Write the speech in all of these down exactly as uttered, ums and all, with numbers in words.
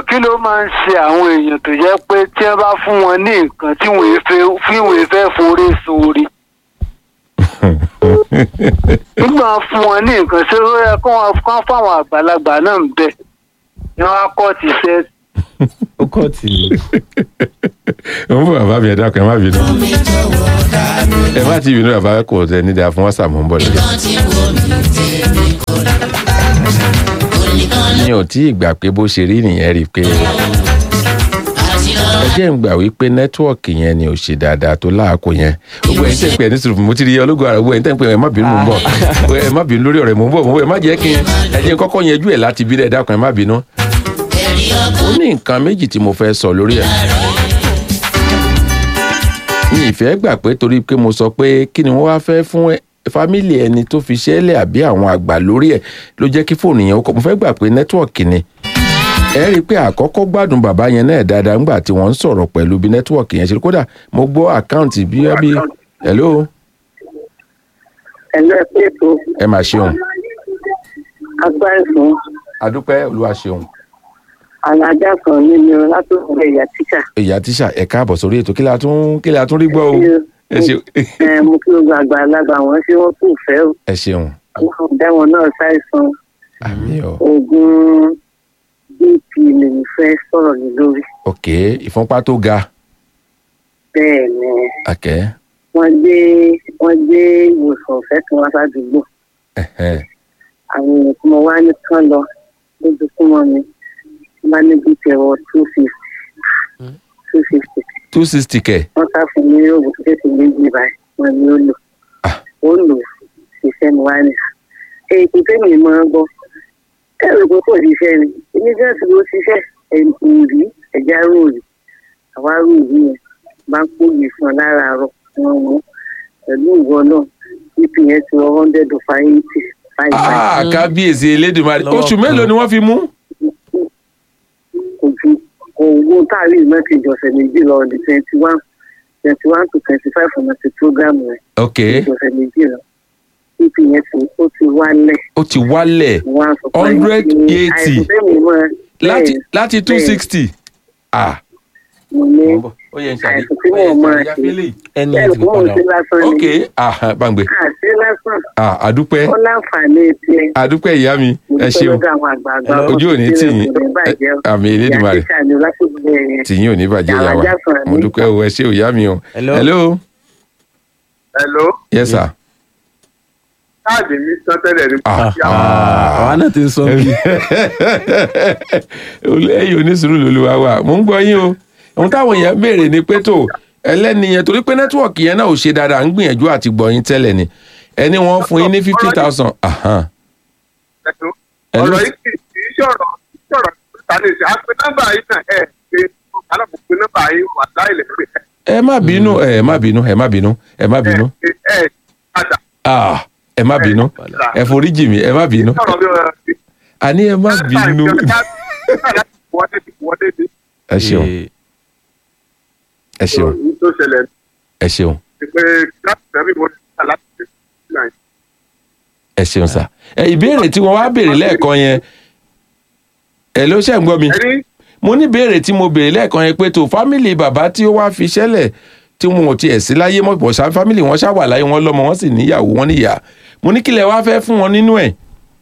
ẹjọ́ kí ló máa ń ṣe àwọn èèyàn tó jẹ́ pé tí wọ́n bá fún wọn ní nǹkan tí wọ́n fẹ́ fi wọ́n fẹ́ forí sórí. nígbà fún wọn ní nǹkan ṣé ó yẹ kó wọn kán fáwọn àgbàlagbà náà ń bẹ̀ ni wọ́n á kọ́ ti ṣe. ó kọ́ tì í. ó ń bọ̀ bàbá mi ẹ dákun ẹ má bínú ẹ má ti bínú bàbá kò tẹ nídàá fún wọn sàmú ń bọ̀ lórí. mi ò tí ì gbà pé bó ṣe rí nìyẹn rí i pé ẹ jẹ́ ń gbà wípé nẹ́tíwọ̀kì yẹn ni ò ṣe dáadáa tó láàkó yẹn gbogbo ẹ̀yin tẹ̀ ń pè ní sùrùfù mo ti rí ológun ara gbogbo ẹ̀yin tẹ̀ ń pè ẹ má bínú mò ń bọ̀ ẹ má bínú lórí ọ̀rẹ́ mò ń bọ̀ mò ń bọ̀ ẹ má jẹ́ kí ẹ jẹ́ kọ́kọ́ yẹjú ẹ̀ láti bí ẹ dákun ẹ má bínú. ó ní nǹkan méjì tí mo fẹ́ sọ lórí ẹ̀ mi ìfẹ́ gbà pé torí pé mo sọ pé kí ni wọ́n wá fẹ́ fún fámìlì ẹni tó fi ṣẹ́lẹ̀ àbí àwọn àgbà lórí ẹ̀ ló jẹ́ kí fóònù yẹn ó kọ́ mo fẹ́ gbà pé nẹ́tíwọ̀kì ni ẹ rí i pé àkọ́kọ́ gbádùn bàbá yẹn náà dáadáa ńgbà tí wọ́n ń sọ̀rọ̀ pẹ̀lú bí nẹ́tíwọ̀kì yẹn ṣe kódà mo gbọ́ àkáǹtì bí wá bí hello. ẹ̀lọ́ ẹ̀ pé ètò. ẹ máa ṣeun. agbára fún. adúpẹ́ olúwa ṣeun. alájà kan nínú látòkùn ìyá tíṣà. ìyá tíṣà ẹ káàbọ̀ sórí ètò kí la tún kí la tún rí gbọ́ o. ẹ ṣeun. ẹ mo kí o gbàgbà alága wọn ṣé wọn kò fẹ́ o. ẹ ṣeun. wọn dá wọn náà ṣàìsàn. àmín o. oògùn bp lè fẹ́ sọ̀rọ̀ ní lórí. ok ìfúnpá tó ga. bẹ́ẹ̀ ni. ok. wọ́n gbé wọ́n gbé ìwòsàn ọ̀fẹ́ kan wá sádùúgbò. àwọn èèyàn tí mo wá ní kán lọ lójú fún wọn ni wọ́n bá ní bp ẹ̀rọ two fifty. two fifty. two sixty kẹ̀. wọ́n sá fún mi oògùn kékeré méjì báyìí wọ́n ní ó lò. ó lò ṣiṣẹ́ mi wá ní. èyí tó tẹ́lẹ̀ mọ́ ọ́n gbọ́ ẹ̀rù pé kò ṣiṣẹ́ ni èmi jẹ́ ti ló ṣiṣẹ́ ẹ̀rí ẹ̀já róòlì àwa róòlì yẹn bá ń pòyì fún ọ láràárọ̀ wọn mú pẹ̀lú ìwọ náà ep yẹn ti wọ hundred of eighty five five. kábíyèsí elédùnmarè oṣù mélòó ni wọ́n fi mú. ojú owó táàrí mẹ́tì ìjọsẹ̀ méjì lọ di twenty one twenty one to twenty five ọ̀nà ti program rẹ̀. ok ìjọsẹ̀ méjì lọ ep yẹn ti ó ti wálẹ̀. ó ti wálẹ̀ hundred eighty láti láti two sixty. ah mo ní ó yẹ n ṣàlẹ àìsàn tí mo mọ àti ẹni ẹ̀rù tí kó kò mo ti padà. lásán ni. ok ah bangbe àti lásán ah adúpẹ́ ó láǹfààní tiẹ̀. adúpẹ́ ìyá mi ẹ ṣeun ojú ò ní tì yín àmì elédùnmarè tì yín ò ní bàjẹ́ ìyá wa mo dúpẹ́ o ẹ ṣé o ìyá mi o. Hello. hello. hello. yes sir. káàdì mi sọ tẹ́lẹ̀ ní. àwa náà ti ń sọ bí. ẹ̀yin onísùúrù lolúwa wà mò ń gbọ́ yín o ohun táwọn èèyàn béèrè ni pé tó ẹlẹ́ni yẹn torí pé nẹ́tíwọ̀kì yẹn náà ò ṣe dáadáa ń gbìyànjú àti gbọ́ yín tẹ́lẹ̀ ni ẹni wọ́n fún yín ní fifty thousand. ọ̀rọ̀ yìí kì í ṣọ̀rọ̀ ṣọ̀rọ̀ tani ṣe àpè nọ́mbà yìí náà ẹ̀ ṣe alábòpin nọ́mbà yìí wà láìlẹ̀ pé. ẹ má bínú ẹ má bínú ẹ má bínú ẹ má bínú. ẹ ẹ padà. ah ẹ má bínú ẹ foríjì mi ẹ má bínú àní ẹ má bínú. ẹ ṣeun ẹ ṣeun ẹ ṣeun ẹ ṣeun sà ẹ ìbéèrè tí wọn wá béèrè lẹ́ẹ̀kan yẹn ẹ ló ṣe ń gbọ́ mi mo ní béèrè tí mo béèrè lẹ́ẹ̀kan yẹn pé tó fámìlì bàbá tí ó wá fi ṣẹlẹ̀ tí wọn ò tiẹ̀ sí láyé mọ́ bọ̀ṣá fámìlì wọn ṣá wà láyé wọn lọ́mọ wọn sì níyàwó wọn níyà mo ní kílẹ̀ wá fẹ́ fún wọn nínú ẹ̀.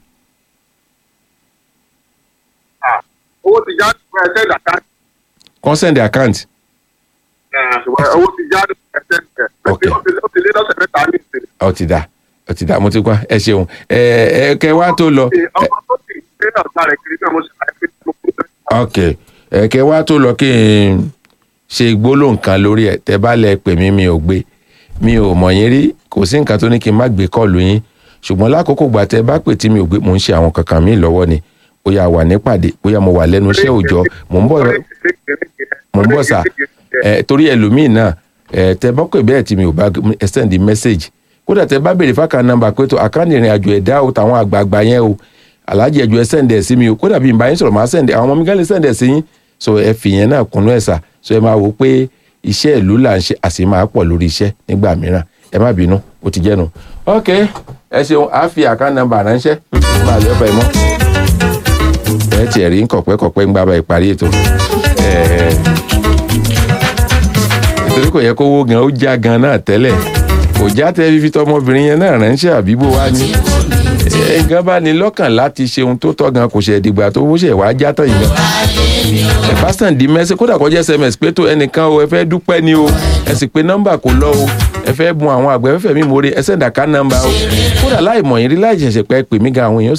owó ti já send account. consent account. owó ti já send Okay. ó ti lé lọ́sẹ̀ mẹ́ta ní ìsìn. ó ti dà ó ti dà mo ti gbọ́ ẹ ṣeun ẹ ẹ kẹ wá tó lọ. ọmọ tó ti gbé ọ̀gá rẹ̀ kiri náà mo ṣe láì pé mo kú bẹ́ẹ̀. ok ẹ kẹ wá tó lọ kí n ṣe gbólóhùn kan lórí ẹ tẹ bá lẹ pè mí mi ò gbé mi ò mọ̀ yín rí kò sí nǹkan tó ní kí n má gbé kọ́ọ̀lù yín ṣùgbọ́n lákòókò gbà tẹ bá pè tí mi ò gbé mò ń ṣe àwọn kankan mi lọ́wọ́ ni bóyá wà nípàdé bóyá mo wà lẹ́nu iṣẹ́ òòjọ́ mò ń bọ̀ mò ń bọ̀ sà ẹ torí ẹlòmíì náà ẹ tẹ bá pè bẹ́ẹ̀ tí mi ò bá ẹ send message kódà tẹ bá béèrè fáka nọ́mbà pé tó àkáǹtì ìrìn àjò ẹ̀dá o tàwọn àgbààgbà yẹn o aláàjì ẹjọ ẹ send ẹ sí mi o kódà bí n bá yín sọ̀rọ̀ máa send àwọn ọmọ mi gán lè send ẹ sí yín so ẹ fi yẹn náà kúnú ẹ̀ sà so ẹ máa wò pé iṣẹ́ ìlú là ń ṣe àsì máa pọ̀ lórí iṣẹ́ nígbà mìíràn ẹ má bínú ó ti jẹ́nu. ok ẹ ṣeun àá fi àkáǹtì nọ́mbà ránṣẹ́ máa lè ọbẹ̀ mọ́. ẹ tiẹ̀ rí kọ̀pẹ́kọ̀pẹ́ ń gbábà ìparí ètò nítorí kò yẹ kó wó gan ó já gan náà tẹ́lẹ̀ kò já tẹ́ fífi tọmọbìnrin yẹn náà ránṣẹ́ àbíbó wá ní ẹ̀gán bá ní lọ́kàn láti ṣe ohun tó tọ́ gan kò ṣe dìgbà tó wó ṣe wàá já tán yìí gan ẹ̀ pásítọ̀ di mẹ́sẹ̀ kódà kọjá sms pé tó ẹnìkan o ẹ fẹ́ dúpẹ́ ni o ẹ sì pé nọ́mbà kò lọ o ẹ fẹ́ bùn àwọn àgbẹ̀ fẹ́fẹ́ mi mórè ẹ sẹ́ńdà ká nọ́mbà o kódà láì mọ̀ yín rí láì ṣẹ̀ṣẹ̀ pẹ́ pè mí gan àwọn èèyàn